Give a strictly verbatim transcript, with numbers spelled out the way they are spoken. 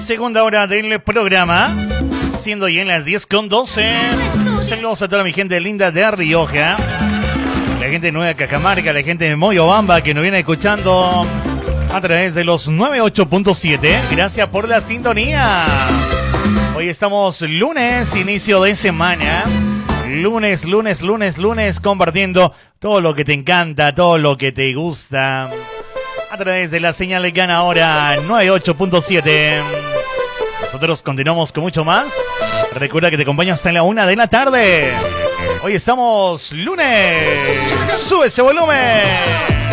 segunda hora del programa, siendo ya en las diez con doce. Saludos a toda mi gente linda de Rioja, la gente de Nueva Cajamarca, la gente de Moyobamba que nos viene escuchando a través de los noventa y ocho punto siete. Gracias por la sintonía. Hoy estamos lunes, inicio de semana. Lunes, lunes, lunes, lunes, compartiendo todo lo que te encanta, todo lo que te gusta, a través de la señal de Gana Ahora noventa y ocho punto siete. Nosotros continuamos con mucho más. Recuerda que te acompaño hasta la una de la tarde. Hoy estamos lunes. ¡Sube ese volumen!